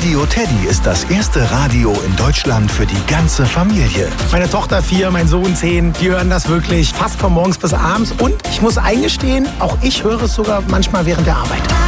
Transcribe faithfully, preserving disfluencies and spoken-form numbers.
Radio Teddy ist das erste Radio in Deutschland für die ganze Familie. Meine Tochter vier, mein Sohn zehn, die hören das wirklich fast von morgens bis abends. Und ich muss eingestehen, auch ich höre es sogar manchmal während der Arbeit.